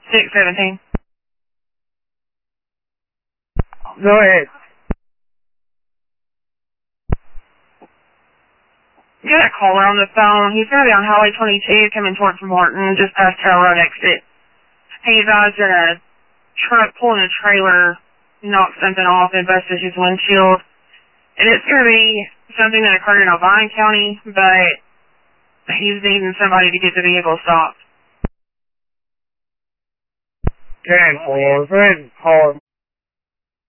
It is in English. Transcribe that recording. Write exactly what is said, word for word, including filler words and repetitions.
six seventeen. Go ahead. You got a caller on the phone. He's going to be on Highway twenty-two coming towards Martin, just past Trail Road exit. He advised that a truck pulling a trailer knocked something off and busted his windshield. And it's going to be something that occurred in Alvine County, but he's needing somebody to get the vehicle stopped. ten four, go ahead and call him.